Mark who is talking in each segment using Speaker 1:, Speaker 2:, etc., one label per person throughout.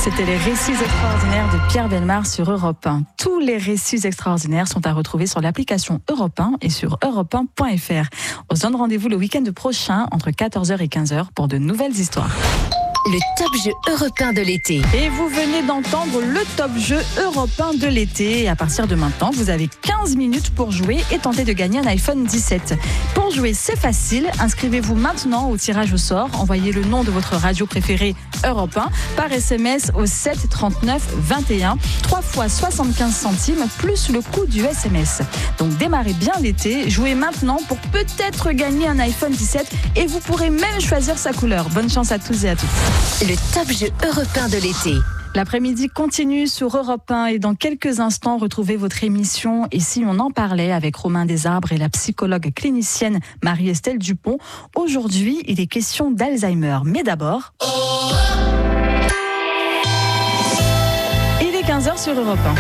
Speaker 1: C'était les récits extraordinaires de Pierre Bellemare sur Europe 1. Tous les récits extraordinaires sont à retrouver sur l'application Europe 1 et sur europe1.fr. On se donne rendez-vous le week-end prochain entre 14h et 15h pour de nouvelles histoires.
Speaker 2: Le top jeu européen de l'été.
Speaker 1: Et vous venez d'entendre le top jeu européen de l'été. Et à partir de maintenant, vous avez 15 minutes pour jouer et tenter de gagner un iPhone 17. Pour jouer, c'est facile. Inscrivez-vous maintenant au tirage au sort. Envoyez le nom de votre radio préférée Europe 1 par SMS au 7 39 21. 3 fois 75 centimes plus le coût du SMS. Donc démarrez bien l'été. Jouez maintenant pour peut-être gagner un iPhone 17 et vous pourrez même choisir sa couleur. Bonne chance à tous et à toutes.
Speaker 2: Le top jeu européen de l'été.
Speaker 1: L'après-midi continue sur Europe 1 et dans quelques instants, retrouvez votre émission Et si on en parlait avec Romain Desarbres et la psychologue clinicienne Marie-Estelle Dupont. Aujourd'hui, il est question d'Alzheimer. Mais d'abord... Il est 15h sur Europe 1.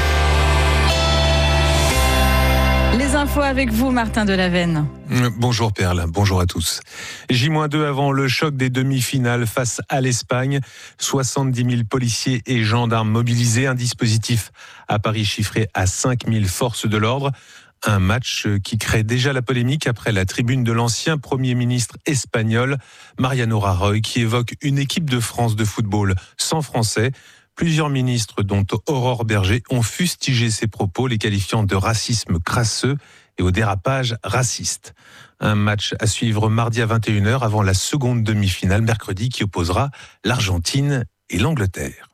Speaker 1: Les infos avec vous, Martin Delavenne.
Speaker 3: Bonjour Perle, bonjour à tous. J-2 avant le choc des demi-finales face à l'Espagne. 70 000 policiers et gendarmes mobilisés. Un dispositif à Paris chiffré à 5 000 forces de l'ordre. Un match qui crée déjà la polémique après la tribune de l'ancien Premier ministre espagnol, Mariano Rajoy, qui évoque une équipe de France de football sans Français. Plusieurs ministres, dont Aurore Berger, ont fustigé ces propos, les qualifiant de racisme crasseux et au dérapage raciste. Un match à suivre mardi à 21h avant la seconde demi-finale, mercredi, qui opposera l'Argentine et l'Angleterre.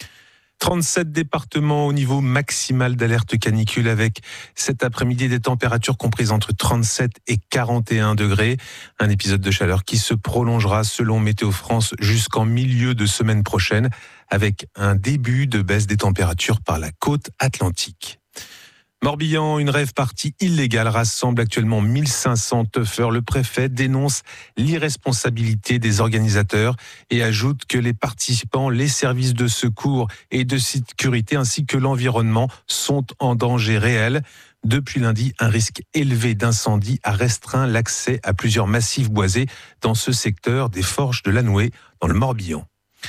Speaker 3: 37 départements au niveau maximal d'alerte canicule avec cet après-midi des températures comprises entre 37 et 41 degrés. Un épisode de chaleur qui se prolongera selon Météo France jusqu'en milieu de semaine prochaine avec un début de baisse des températures par la côte atlantique. Morbihan, une rave-party illégale rassemble actuellement 1500 teufeurs. Le préfet dénonce l'irresponsabilité des organisateurs et ajoute que les participants, les services de secours et de sécurité ainsi que l'environnement sont en danger réel. Depuis lundi, un risque élevé d'incendie a restreint l'accès à plusieurs massifs boisés dans ce secteur des Forges de Lanouée dans le Morbihan.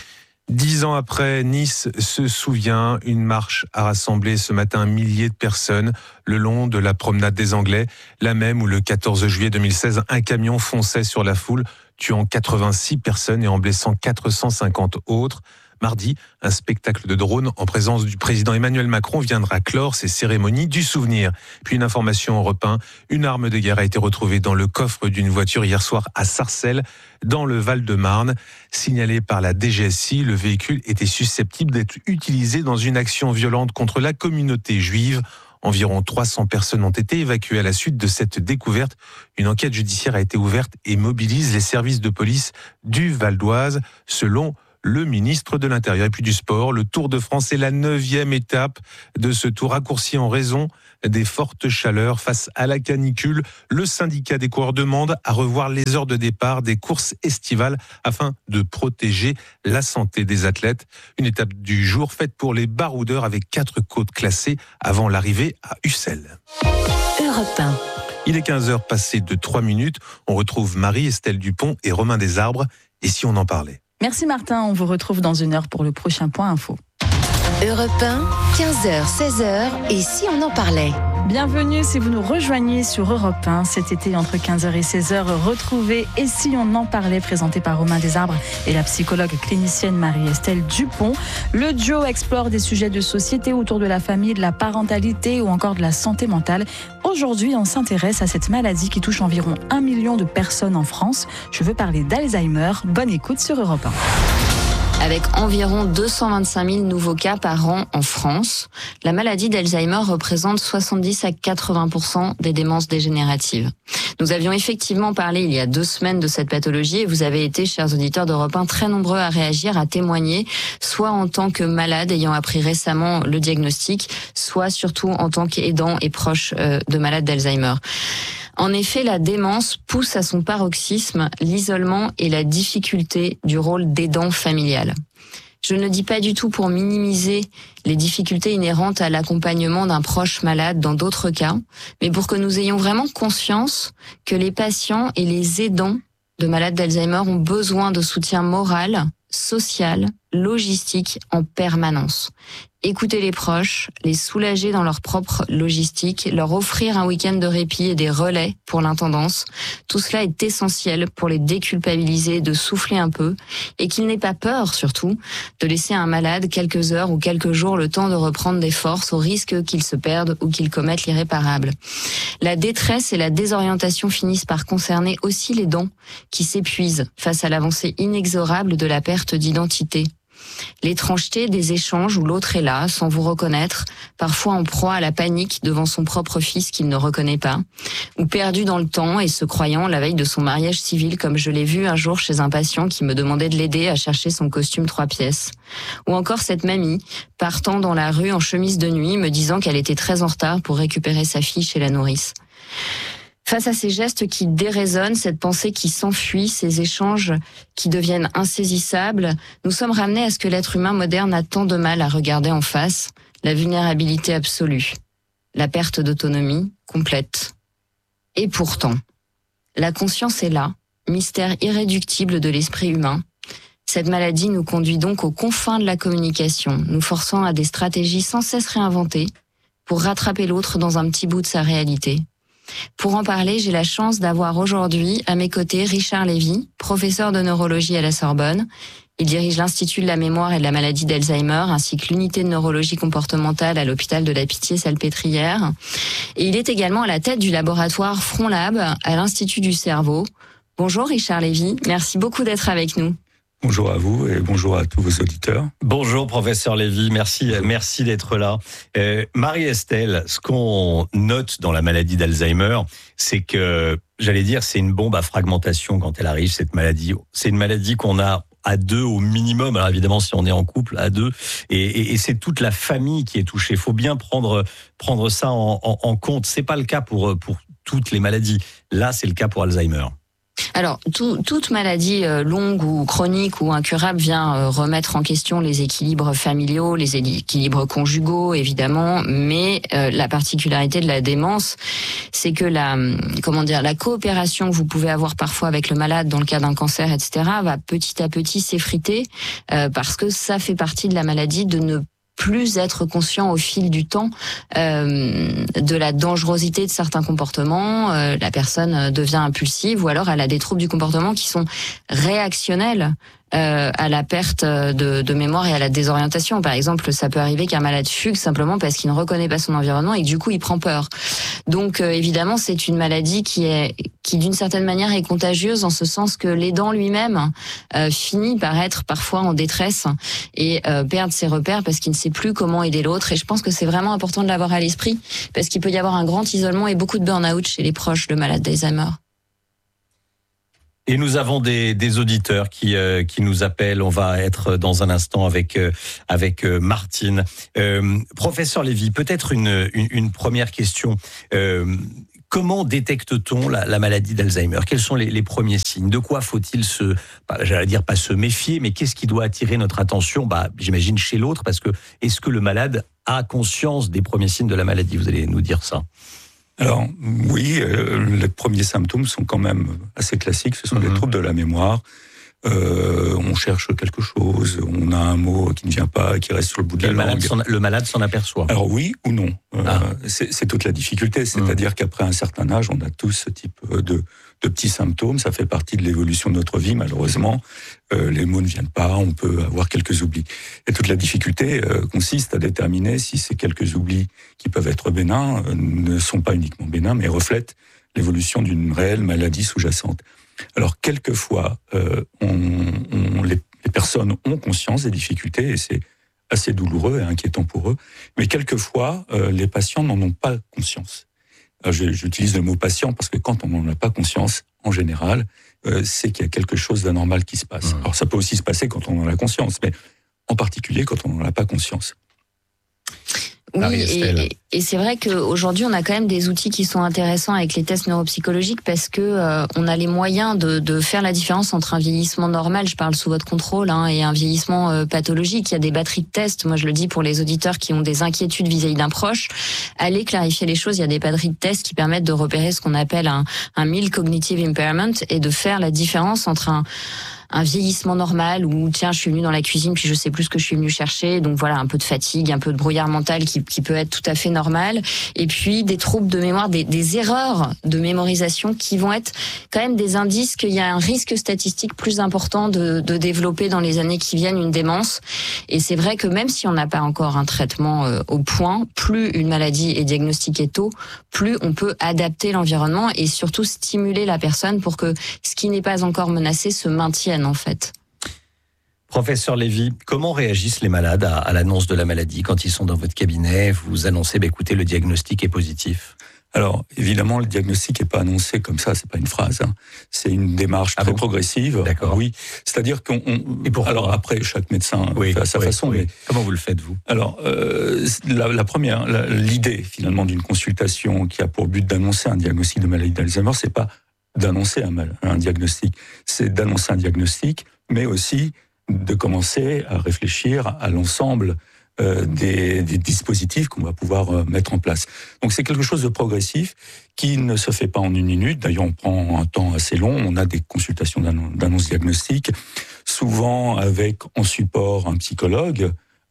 Speaker 3: 10 ans après, Nice se souvient, une marche a rassemblé ce matin un millier de personnes le long de la promenade des Anglais, la même où le 14 juillet 2016, un camion fonçait sur la foule, tuant 86 personnes et en blessant 450 autres. Mardi, un spectacle de drone en présence du président Emmanuel Macron viendra clore ces cérémonies du souvenir. Puis une information Europe 1, une arme de guerre a été retrouvée dans le coffre d'une voiture hier soir à Sarcelles, dans le Val-de-Marne. Signalé par la DGSI, le véhicule était susceptible d'être utilisé dans une action violente contre la communauté juive. Environ 300 personnes ont été évacuées à la suite de cette découverte. Une enquête judiciaire a été ouverte et mobilise les services de police du Val d'Oise, selon le ministre de l'Intérieur. Et puis du sport, le Tour de France est la 9e étape de ce tour raccourci en raison des fortes chaleurs face à la canicule. Le syndicat des coureurs demande à revoir les heures de départ des courses estivales afin de protéger la santé des athlètes. Une étape du jour faite pour les baroudeurs avec 4 côtes classées avant l'arrivée à Ussel.
Speaker 2: Europe 1.
Speaker 3: Il est 15h passé de 3 minutes. On retrouve Marie-Estelle Dupont et Romain Desarbres. Et si on en parlait ?
Speaker 1: Merci Martin, on vous retrouve dans 1 heure pour le prochain point info.
Speaker 2: Europe 1, 15h, 16h, et si on en parlait ?
Speaker 1: Bienvenue si vous nous rejoignez sur Europe 1 cet été entre 15h et 16h. Retrouvez Et si on en parlait, présenté par Romain Desarbres et la psychologue clinicienne Marie-Estelle Dupont. Le duo explore des sujets de société autour de la famille, de la parentalité ou encore de la santé mentale. Aujourd'hui, on s'intéresse à cette maladie qui touche environ 1 million de personnes en France. Je veux parler d'Alzheimer. Bonne écoute sur Europe 1.
Speaker 4: Avec environ 225 000 nouveaux cas par an en France, la maladie d'Alzheimer représente 70 à 80% des démences dégénératives. Nous avions effectivement parlé il y a 2 semaines de cette pathologie et vous avez été, chers auditeurs d'Europe 1, très nombreux à réagir, à témoigner, soit en tant que malade ayant appris récemment le diagnostic, soit surtout en tant qu'aidant et proche de malades d'Alzheimer. En effet, la démence pousse à son paroxysme l'isolement et la difficulté du rôle d'aidant familial. Je ne le dis pas du tout pour minimiser les difficultés inhérentes à l'accompagnement d'un proche malade dans d'autres cas, mais pour que nous ayons vraiment conscience que les patients et les aidants de malades d'Alzheimer ont besoin de soutien moral, social logistique en permanence. Écouter les proches, les soulager dans leur propre logistique, leur offrir un week-end de répit et des relais pour l'intendance. Tout cela est essentiel pour les déculpabiliser, de souffler un peu et qu'ils n'aient pas peur, surtout, de laisser un malade quelques heures ou quelques jours le temps de reprendre des forces au risque qu'il se perde ou qu'il commette l'irréparable. La détresse et la désorientation finissent par concerner aussi les dents qui s'épuisent face à l'avancée inexorable de la perte d'identité. L'étrangeté des échanges où l'autre est là, sans vous reconnaître, parfois en proie à la panique devant son propre fils qu'il ne reconnaît pas, ou perdu dans le temps et se croyant la veille de son mariage civil, comme je l'ai vu un jour chez un patient qui me demandait de l'aider à chercher son costume 3 pièces. Ou encore cette mamie, partant dans la rue en chemise de nuit, me disant qu'elle était très en retard pour récupérer sa fille chez la nourrice. Face à ces gestes qui déraisonnent, cette pensée qui s'enfuit, ces échanges qui deviennent insaisissables, nous sommes ramenés à ce que l'être humain moderne a tant de mal à regarder en face, la vulnérabilité absolue, la perte d'autonomie complète. Et pourtant, la conscience est là, mystère irréductible de l'esprit humain. Cette maladie nous conduit donc aux confins de la communication, nous forçant à des stratégies sans cesse réinventées pour rattraper l'autre dans un petit bout de sa réalité. Pour en parler, j'ai la chance d'avoir aujourd'hui à mes côtés Richard Lévy, professeur de neurologie à la Sorbonne. Il dirige l'Institut de la mémoire et de la maladie d'Alzheimer, ainsi que l'unité de neurologie comportementale à l'hôpital de la Pitié-Salpêtrière. Et il est également à la tête du laboratoire FrontLab à l'Institut du cerveau. Bonjour Richard Lévy, merci beaucoup d'être avec nous.
Speaker 5: Bonjour à vous et bonjour à tous vos auditeurs.
Speaker 6: Bonjour professeur Lévy, merci d'être là. Marie-Estelle, ce qu'on note dans la maladie d'Alzheimer, c'est que, c'est une bombe à fragmentation quand elle arrive, cette maladie. C'est une maladie qu'on a à 2 au minimum, alors évidemment si on est en couple, à 2, et c'est toute la famille qui est touchée. Il faut bien prendre ça en compte. C'est pas le cas pour toutes les maladies. Là, c'est le cas pour Alzheimer.
Speaker 4: Alors, toute maladie longue ou chronique ou incurable vient remettre en question les équilibres familiaux, les équilibres conjugaux, évidemment, mais la particularité de la démence, c'est que la coopération que vous pouvez avoir parfois avec le malade dans le cas d'un cancer, etc., va petit à petit s'effriter parce que ça fait partie de la maladie de ne plus être conscient au fil du temps de la dangerosité de certains comportements. La personne devient impulsive ou alors elle a des troubles du comportement qui sont réactionnels à la perte de mémoire et à la désorientation. Par exemple, ça peut arriver qu'un malade fugue simplement parce qu'il ne reconnaît pas son environnement et que du coup il prend peur. Donc évidemment, c'est une maladie qui d'une certaine manière est contagieuse en ce sens que l'aidant lui-même finit par être parfois en détresse et perdre ses repères parce qu'il ne sait plus comment aider l'autre. Et je pense que c'est vraiment important de l'avoir à l'esprit parce qu'il peut y avoir un grand isolement et beaucoup de burn-out chez les proches de malades d'Alzheimer.
Speaker 6: Et nous avons des auditeurs qui nous appellent. On va être dans un instant avec Martine. Professeur Lévy, peut-être une première question. Comment détecte-t-on la maladie d'Alzheimer ? Quels sont les premiers signes ? De quoi faut-il pas se méfier, mais qu'est-ce qui doit attirer notre attention ? J'imagine chez l'autre, parce que est-ce que le malade a conscience des premiers signes de la maladie ? Vous allez nous dire ça.
Speaker 5: Alors oui, les premiers symptômes sont quand même assez classiques. Ce sont des troubles de la mémoire. On cherche quelque chose, on a un mot qui ne vient pas, qui reste sur le bout de la langue.
Speaker 6: Le malade s'en aperçoit.
Speaker 5: Alors oui ou non. C'est toute la difficulté. C'est-à-dire qu'après un certain âge, on a tous ce type de petits symptômes. Ça fait partie de l'évolution de notre vie, malheureusement. Les mots ne viennent pas, on peut avoir quelques oublis. Et toute la difficulté consiste à déterminer si ces quelques oublis, qui peuvent être bénins, ne sont pas uniquement bénins, mais reflètent l'évolution d'une réelle maladie sous-jacente. Alors, quelquefois, les personnes ont conscience des difficultés, et c'est assez douloureux et inquiétant pour eux, mais quelquefois, les patients n'en ont pas conscience. Alors, j'utilise le mot patient parce que quand on n'en a pas conscience, en général, c'est qu'il y a quelque chose d'anormal qui se passe. Alors, ça peut aussi se passer quand on en a conscience, mais en particulier quand on n'en a pas conscience.
Speaker 4: Oui, et c'est vrai qu'aujourd'hui, on a quand même des outils qui sont intéressants avec les tests neuropsychologiques parce que on a les moyens de faire la différence entre un vieillissement normal, je parle sous votre contrôle, et un vieillissement pathologique. Il y a des batteries de tests. Moi, je le dis pour les auditeurs qui ont des inquiétudes vis-à-vis d'un proche. Allez clarifier les choses. Il y a des batteries de tests qui permettent de repérer ce qu'on appelle un mild cognitive impairment et de faire la différence entre un vieillissement normal où tiens, je suis venu dans la cuisine puis je sais plus ce que je suis venu chercher, donc voilà, un peu de fatigue, un peu de brouillard mental qui peut être tout à fait normal, et puis des troubles de mémoire, des erreurs de mémorisation qui vont être quand même des indices qu'il y a un risque statistique plus important de développer dans les années qui viennent une démence. Et c'est vrai que même si on n'a pas encore un traitement au point, plus une maladie est diagnostiquée tôt, plus on peut adapter l'environnement et surtout stimuler la personne pour que ce qui n'est pas encore menacé se maintienne en fait.
Speaker 6: Professeur Lévy, comment réagissent les malades à l'annonce de la maladie quand ils sont dans votre cabinet? Vous annoncez, écoutez, le diagnostic est positif.
Speaker 5: Alors, évidemment, le diagnostic n'est pas annoncé comme ça, c'est pas une phrase. C'est une démarche très progressive.
Speaker 6: D'accord.
Speaker 5: Oui. C'est-à-dire alors après, chaque médecin fait à sa façon.
Speaker 6: Oui.
Speaker 5: Mais
Speaker 6: comment vous le faites, vous?
Speaker 5: Alors, la première, l'idée finalement d'une consultation qui a pour but d'annoncer un diagnostic de maladie d'Alzheimer, c'est pas d'annoncer un diagnostic, c'est d'annoncer un diagnostic, mais aussi de commencer à réfléchir à l'ensemble des dispositifs qu'on va pouvoir mettre en place. Donc c'est quelque chose de progressif qui ne se fait pas en une minute. D'ailleurs, on prend un temps assez long. On a des consultations d'annonce diagnostique, souvent avec en support un psychologue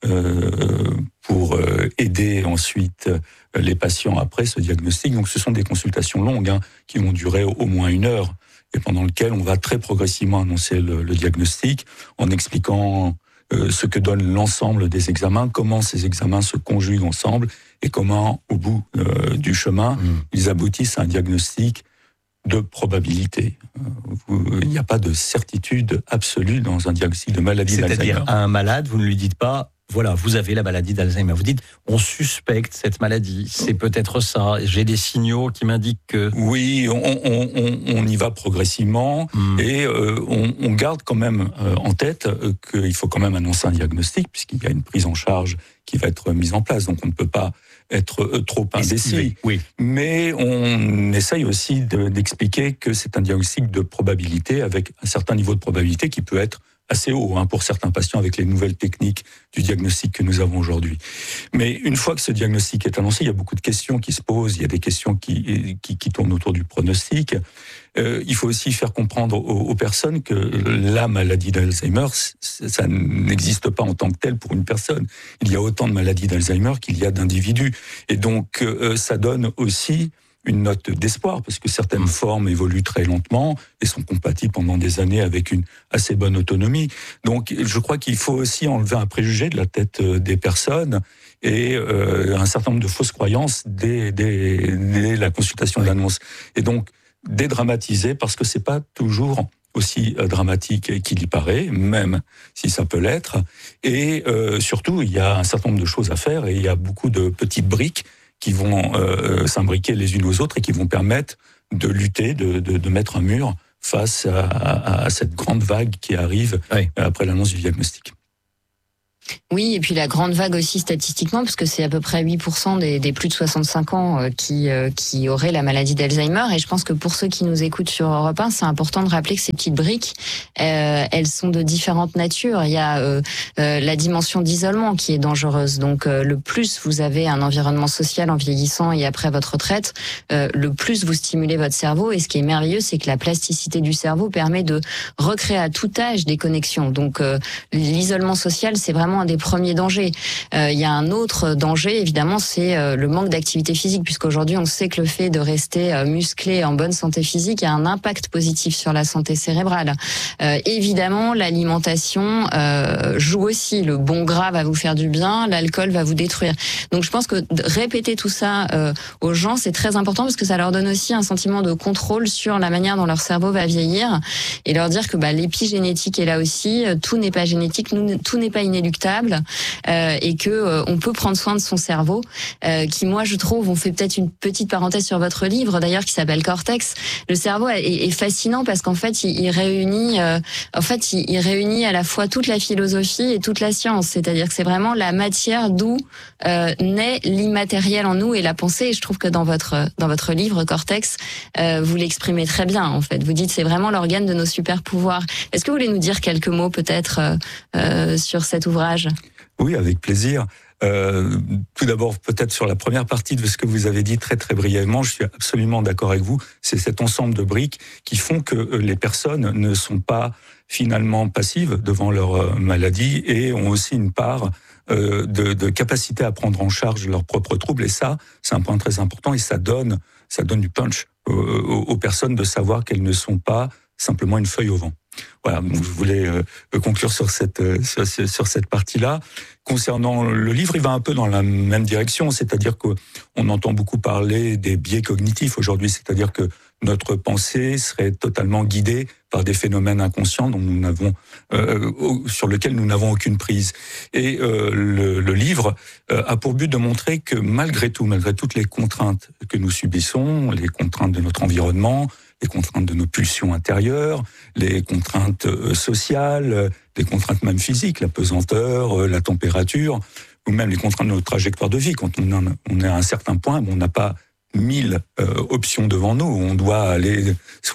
Speaker 5: pour aider ensuite les patients après ce diagnostic. Donc ce sont des consultations longues qui vont durer au moins 1 heure et pendant lesquelles on va très progressivement annoncer le diagnostic en expliquant ce que donne l'ensemble des examens, comment ces examens se conjuguent ensemble et comment, au bout du chemin, ils aboutissent à un diagnostic de probabilité. Il n'y a pas de certitude absolue dans un diagnostic de maladie d'Alzheimer.
Speaker 6: C'est-à-dire, à un malade, vous ne lui dites pas, voilà, vous avez la maladie d'Alzheimer. Vous dites, on suspecte cette maladie, c'est peut-être ça, j'ai des signaux qui m'indiquent que...
Speaker 5: Oui, on y va progressivement et on garde quand même en tête qu'il faut quand même annoncer un diagnostic puisqu'il y a une prise en charge qui va être mise en place. Donc on ne peut pas être trop indécis.
Speaker 6: Oui.
Speaker 5: Mais on essaye aussi d'expliquer que c'est un diagnostic de probabilité avec un certain niveau de probabilité qui peut être assez haut pour certains patients avec les nouvelles techniques du diagnostic que nous avons aujourd'hui. Mais une fois que ce diagnostic est annoncé, il y a beaucoup de questions qui se posent, il y a des questions qui tournent autour du pronostic. Il faut aussi faire comprendre aux personnes que la maladie d'Alzheimer, ça n'existe pas en tant que telle pour une personne. Il y a autant de maladies d'Alzheimer qu'il y a d'individus. Et donc, ça donne aussi une note d'espoir, parce que certaines formes évoluent très lentement et sont compatibles pendant des années avec une assez bonne autonomie. Donc, je crois qu'il faut aussi enlever un préjugé de la tête des personnes et un certain nombre de fausses croyances dès la consultation de l'annonce. Et donc, dédramatiser, parce que c'est pas toujours aussi dramatique qu'il y paraît, même si ça peut l'être. Et surtout, il y a un certain nombre de choses à faire et il y a beaucoup de petites briques qui vont s'imbriquer les unes aux autres et qui vont permettre de lutter, de mettre un mur face à cette grande vague qui arrive après l'annonce du diagnostic.
Speaker 4: Oui, et puis la grande vague aussi statistiquement, parce que c'est à peu près 8% des plus de 65 ans qui auraient la maladie d'Alzheimer. Et je pense que pour ceux qui nous écoutent sur Europe 1, c'est important de rappeler que ces petites briques, elles sont de différentes natures. Il y a la dimension d'isolement qui est dangereuse. Donc le plus vous avez un environnement social en vieillissant et après votre retraite, le plus vous stimulez votre cerveau. Et ce qui est merveilleux, c'est que la plasticité du cerveau permet de recréer à tout âge des connexions. Donc l'isolement social, c'est vraiment un des premiers dangers. Il y a un autre danger, évidemment, c'est le manque d'activité physique, puisqu'aujourd'hui, on sait que le fait de rester musclé en bonne santé physique a un impact positif sur la santé cérébrale. Évidemment, l'alimentation joue aussi. Le bon gras va vous faire du bien, l'alcool va vous détruire. Donc, je pense que répéter tout ça aux gens, c'est très important, parce que ça leur donne aussi un sentiment de contrôle sur la manière dont leur cerveau va vieillir, et leur dire que l'épigénétique est là aussi, tout n'est pas génétique, tout n'est pas inéluctable, et que on peut prendre soin de son cerveau, qui, moi, je trouve, on fait peut-être une petite parenthèse sur votre livre d'ailleurs qui s'appelle Cortex. Le cerveau est fascinant parce qu'en fait il réunit il réunit à la fois toute la philosophie et toute la science, c'est-à-dire que c'est vraiment la matière d'où naît l'immatériel en nous et la pensée. Et je trouve que dans votre livre Cortex, vous l'exprimez très bien. En fait, vous dites c'est vraiment l'organe de nos super pouvoirs. Est-ce que vous voulez nous dire quelques mots peut-être sur cet ouvrage?
Speaker 5: Oui, avec plaisir. Tout d'abord, peut-être sur la première partie de ce que vous avez dit très très brièvement, je suis absolument d'accord avec vous. C'est cet ensemble de briques qui font que les personnes ne sont pas finalement passives devant leur maladie et ont aussi une part de capacité à prendre en charge leurs propres troubles. Et ça, c'est un point très important et ça donne du punch aux personnes de savoir qu'elles ne sont pas simplement une feuille au vent. Voilà, donc je voulais conclure sur cette partie-là. Concernant le livre, il va un peu dans la même direction, c'est-à-dire qu'on entend beaucoup parler des biais cognitifs aujourd'hui, c'est-à-dire que notre pensée serait totalement guidée par des phénomènes inconscients dont nous n'avons, sur lesquels nous n'avons aucune prise. Et le livre a pour but de montrer que malgré toutes les contraintes que nous subissons, les contraintes de notre environnement, les contraintes de nos pulsions intérieures, les contraintes sociales, les contraintes même physiques, la pesanteur, la température, ou même les contraintes de notre trajectoire de vie. Quand on est à un certain point, on n'a pas 1000 options devant nous. On doit aller,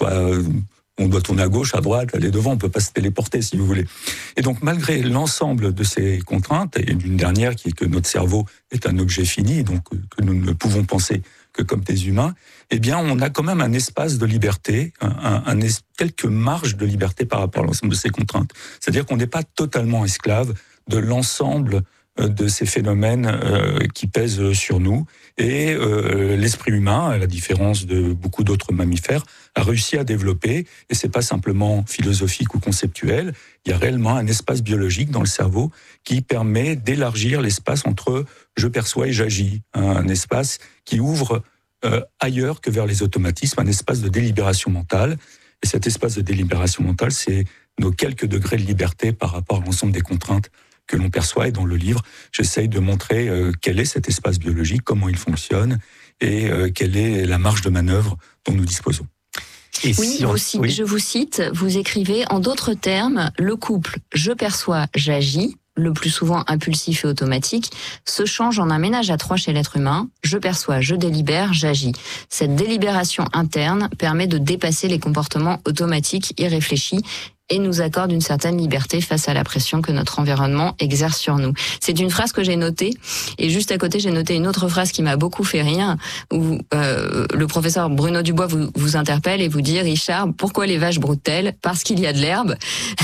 Speaker 5: on doit tourner à gauche, à droite, aller devant. On peut pas se téléporter, si vous voulez. Et donc, malgré l'ensemble de ces contraintes, et une dernière qui est que notre cerveau est un objet fini, donc que nous ne pouvons penser que comme des humains, eh bien, on a quand même un espace de liberté, quelques marges de liberté par rapport à l'ensemble de ces contraintes. C'est-à-dire qu'on n'est pas totalement esclave de l'ensemble de ces phénomènes qui pèsent sur nous. Et l'esprit humain, à la différence de beaucoup d'autres mammifères, a réussi à développer, et c'est pas simplement philosophique ou conceptuel, il y a réellement un espace biologique dans le cerveau qui permet d'élargir l'espace entre je perçois et j'agis, un espace qui ouvre ailleurs que vers les automatismes, un espace de délibération mentale. Et cet espace de délibération mentale, c'est nos quelques degrés de liberté par rapport à l'ensemble des contraintes que l'on perçoit. Et dans le livre, j'essaye de montrer quel est cet espace biologique, comment il fonctionne et quelle est la marge de manœuvre dont nous disposons.
Speaker 4: Et je vous cite, vous écrivez en d'autres termes, le couple je perçois, j'agis, le plus souvent impulsif et automatique, se change en un ménage à trois chez l'être humain. Je perçois, je délibère, j'agis. Cette délibération interne permet de dépasser les comportements automatiques irréfléchis et nous accorde une certaine liberté face à la pression que notre environnement exerce sur nous. C'est une phrase que j'ai notée, et juste à côté, j'ai noté une autre phrase qui m'a beaucoup fait rire, où le professeur Bruno Dubois vous interpelle et vous dit « Richard, pourquoi les vaches broutent-elles ? Parce qu'il y a de l'herbe. »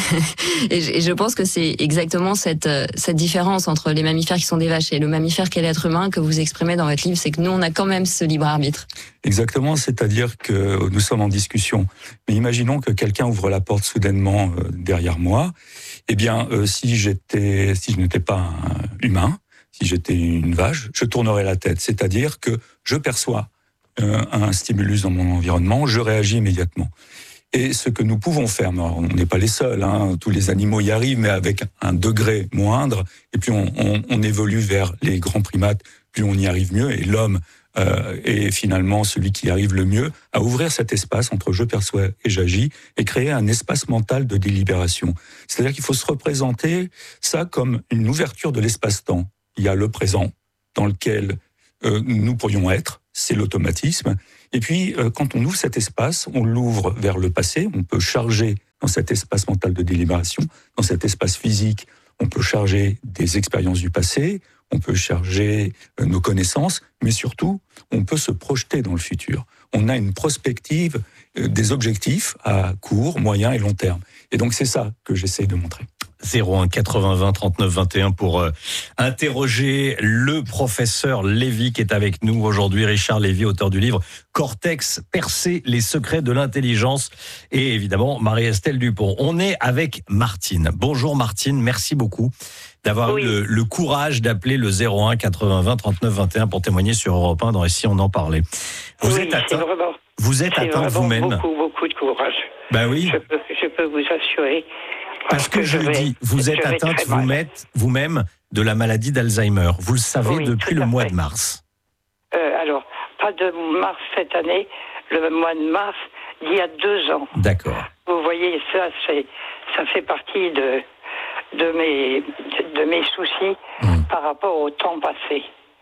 Speaker 4: Et je pense que c'est exactement cette différence entre les mammifères qui sont des vaches et le mammifère qu'est l'être humain que vous exprimez dans votre livre, c'est que nous, on a quand même ce libre arbitre.
Speaker 5: Exactement, c'est-à-dire que nous sommes en discussion. Mais imaginons que quelqu'un ouvre la porte soudainement derrière moi. Eh bien, si je n'étais pas un humain, si j'étais une vache, je tournerais la tête. C'est-à-dire que je perçois un stimulus dans mon environnement, je réagis immédiatement. Et ce que nous pouvons faire, on n'est pas les seuls, tous les animaux y arrivent, mais avec un degré moindre, et puis on évolue vers les grands primates, plus on y arrive mieux, et l'homme est finalement celui qui arrive le mieux à ouvrir cet espace entre je perçois et j'agis, et créer un espace mental de délibération. C'est-à-dire qu'il faut se représenter ça comme une ouverture de l'espace-temps. Il y a le présent, dans lequel nous pourrions être, c'est l'automatisme. Et puis, quand on ouvre cet espace, on l'ouvre vers le passé, on peut charger dans cet espace mental de délibération, dans cet espace physique, on peut charger des expériences du passé, on peut charger nos connaissances, mais surtout, on peut se projeter dans le futur. On a une prospective des objectifs à court, moyen et long terme. Et donc, c'est ça que j'essaye de montrer.
Speaker 6: 01 80 20 39 21 pour interroger le professeur Lévy qui est avec nous aujourd'hui. Richard Lévy, auteur du livre Cortex, percer les secrets de l'intelligence, et évidemment Marie-Estelle Dupont. On est avec Martine. Bonjour Martine, merci beaucoup d'avoir eu le courage d'appeler le 01 80 20 39 21 pour témoigner sur Europe 1 dans Ici on en parlait. Vous êtes atteinte vous-même.
Speaker 7: Beaucoup de courage.
Speaker 6: Ben oui.
Speaker 7: Je peux vous assurer.
Speaker 6: Parce que je le dis, vous êtes atteinte vous-même de la maladie d'Alzheimer. Vous le savez depuis le mois de mars.
Speaker 7: Alors, pas de mars cette année, le mois de mars d'il y a 2 ans.
Speaker 6: D'accord.
Speaker 7: Vous voyez, ça fait partie de mes soucis par rapport au temps passé.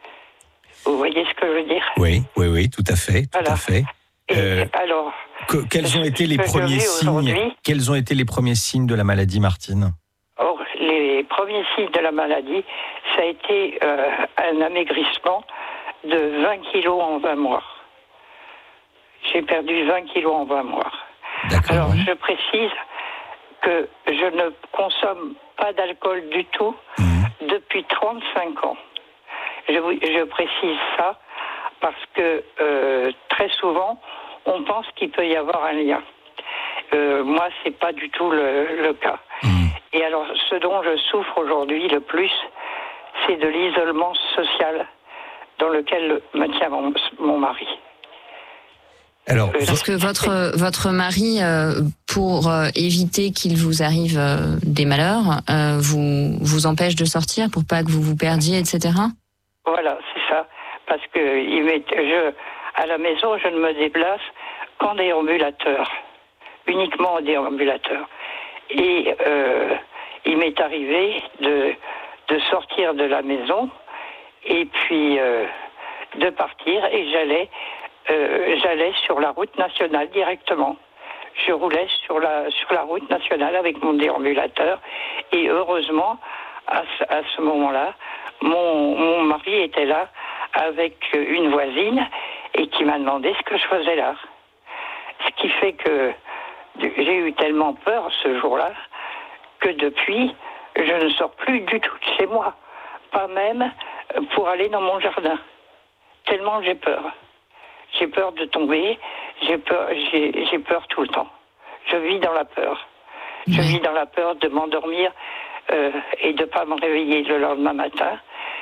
Speaker 7: Vous voyez ce que je veux dire ?
Speaker 6: Oui, tout à fait, tout à fait.
Speaker 7: Et alors,
Speaker 6: quels ont été les premiers signes ? Quels ont été les premiers signes de la maladie, Martine ?
Speaker 7: Les premiers signes de la maladie, ça a été un amaigrissement de 20 kilos en 20 mois. J'ai perdu 20 kilos en 20 mois.
Speaker 6: D'accord.
Speaker 7: Alors, je précise que je ne consomme pas d'alcool du tout depuis 35 ans. Je précise ça parce que très souvent, on pense qu'il peut y avoir un lien. Moi, c'est pas du tout le cas. Et alors, ce dont je souffre aujourd'hui le plus, c'est de l'isolement social dans lequel me tient mon mari.
Speaker 6: Alors,
Speaker 4: parce que votre mari, pour éviter qu'il vous arrive des malheurs, vous empêche de sortir pour pas que vous vous perdiez, etc.
Speaker 7: Voilà, c'est ça. Parce que à la maison, je ne me déplace qu'en déambulateur, uniquement en déambulateur. Et il m'est arrivé de sortir de la maison et puis de partir, et j'allais sur la route nationale directement. Je roulais sur la route nationale avec mon déambulateur, et heureusement, à ce moment-là, mon mari était là avec une voisine et qui m'a demandé ce que je faisais là. Ce qui fait que j'ai eu tellement peur ce jour-là que depuis, je ne sors plus du tout de chez moi. Pas même pour aller dans mon jardin. Tellement j'ai peur. J'ai peur de tomber, j'ai peur tout le temps. Je vis dans la peur. Je vis dans la peur de m'endormir et de ne pas me réveiller le lendemain matin.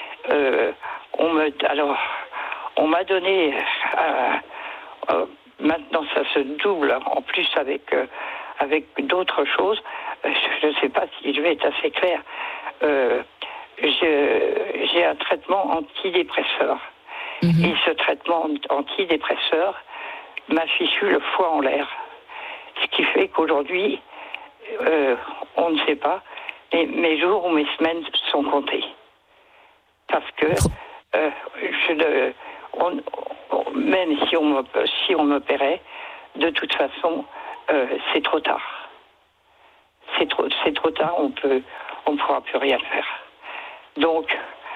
Speaker 7: On m'a donné, maintenant ça se double en plus avec d'autres choses. Je ne sais pas si je vais être assez claire. J'ai un traitement antidépresseur. Et ce traitement antidépresseur m'a fichu le foie en l'air. Ce qui fait qu'aujourd'hui, on ne sait pas, mais mes jours ou mes semaines sont comptés. Parce que même si on m'opérait, de toute façon, c'est trop tard. C'est trop tard, on pourra plus rien faire. Donc,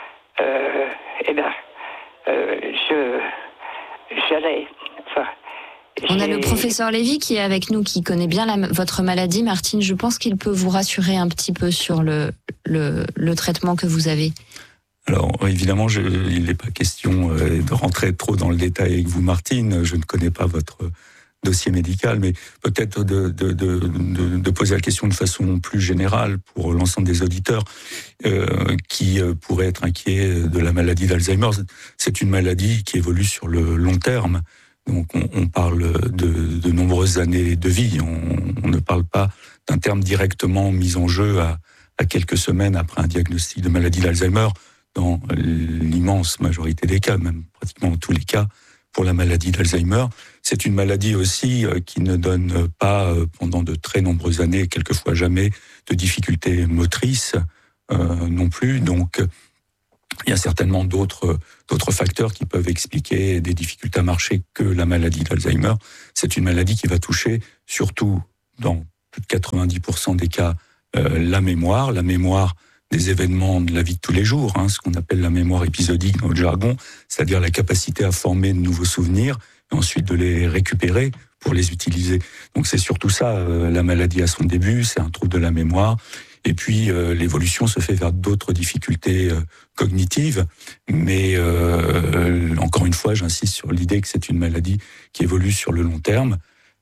Speaker 7: j'allais.
Speaker 4: On a le professeur Lévy qui est avec nous, qui connaît bien votre maladie, Martine. Je pense qu'il peut vous rassurer un petit peu sur le traitement que vous avez.
Speaker 5: Alors, évidemment, il n'est pas question de rentrer trop dans le détail avec vous, Martine. Je ne connais pas votre dossier médical, mais peut-être de poser la question de façon plus générale pour l'ensemble des auditeurs qui pourraient être inquiets de la maladie d'Alzheimer. C'est une maladie qui évolue sur le long terme. Donc, on parle de nombreuses années de vie. On ne parle pas d'un terme directement mis en jeu à quelques semaines après un diagnostic de maladie d'Alzheimer, dans l'immense majorité des cas, même pratiquement tous les cas, pour la maladie d'Alzheimer. C'est une maladie aussi qui ne donne pas, pendant de très nombreuses années, quelquefois jamais, de difficultés motrices non plus. Donc, il y a certainement d'autres facteurs qui peuvent expliquer des difficultés à marcher que la maladie d'Alzheimer. C'est une maladie qui va toucher, surtout dans plus de 90% des cas, la mémoire des événements de la vie de tous les jours, ce qu'on appelle la mémoire épisodique dans le jargon, c'est-à-dire la capacité à former de nouveaux souvenirs et ensuite de les récupérer pour les utiliser. Donc c'est surtout ça, la maladie à son début, c'est un trouble de la mémoire. Et puis l'évolution se fait vers d'autres difficultés cognitives, mais encore une fois, j'insiste sur l'idée que c'est une maladie qui évolue sur le long terme.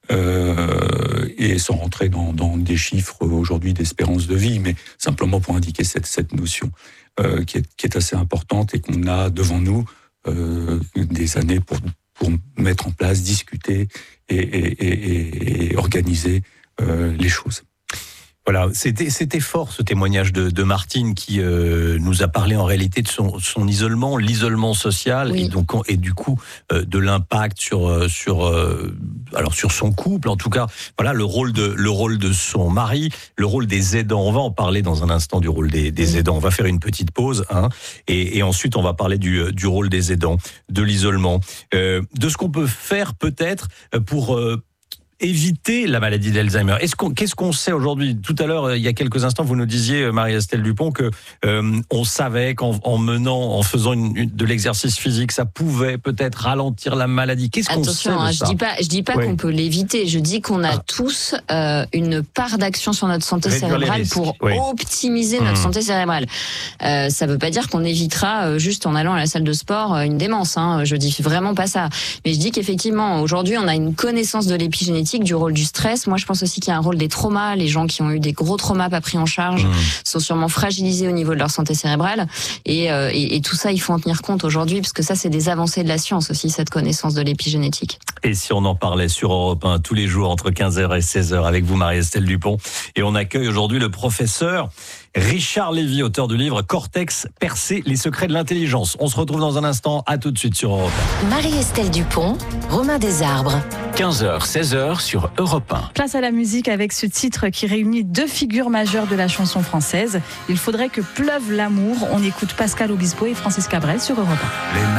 Speaker 5: Et sans rentrer dans des chiffres aujourd'hui d'espérance de vie, mais simplement pour indiquer cette notion qui est assez importante et qu'on a devant nous des années pour mettre en place, discuter et organiser les choses.
Speaker 6: Voilà, c'était fort ce témoignage de Martine qui nous a parlé en réalité de son isolement, l'isolement social, oui. et du coup de l'impact sur son couple, en tout cas, voilà le rôle de son mari, le rôle des aidants. On va en parler dans un instant du rôle des aidants. On va faire une petite pause, et ensuite on va parler du rôle des aidants, de l'isolement, de ce qu'on peut faire peut-être pour éviter la maladie d'Alzheimer? Qu'est-ce qu'on sait aujourd'hui? Tout à l'heure, il y a quelques instants, vous nous disiez, Marie-Estelle Dupont, que on savait en faisant de l'exercice physique, ça pouvait peut-être ralentir la maladie. Qu'est-ce qu'on sait de ça?
Speaker 4: Je dis pas qu'on peut l'éviter. Je dis qu'on a tous une part d'action sur notre santé cérébrale pour optimiser notre santé cérébrale. Ça veut pas dire qu'on évitera juste en allant à la salle de sport une démence. Je dis vraiment pas ça. Mais je dis qu'effectivement, aujourd'hui, on a une connaissance de l'épigénétique, du rôle du stress. Moi, je pense aussi qu'il y a un rôle des traumas. Les gens qui ont eu des gros traumas pas pris en charge sont sûrement fragilisés au niveau de leur santé cérébrale. Et tout ça, il faut en tenir compte aujourd'hui, parce que ça, c'est des avancées de la science aussi, cette connaissance de l'épigénétique.
Speaker 6: Et si on en parlait sur Europe 1 tous les jours entre 15h et 16h avec vous, Marie-Estelle Dupont. Et on accueille aujourd'hui le professeur Richard Lévy, auteur du livre Cortex, percer les secrets de l'intelligence. On se retrouve dans un instant. À tout de suite sur Europe
Speaker 2: 1. Marie-Estelle Dupont, Romain Desarbres.
Speaker 8: 15h, 16h sur Europe 1.
Speaker 1: Place à la musique avec ce titre qui réunit deux figures majeures de la chanson française. Il faudrait que pleuve l'amour. On écoute Pascal Obispo et Francis Cabrel sur Europe 1.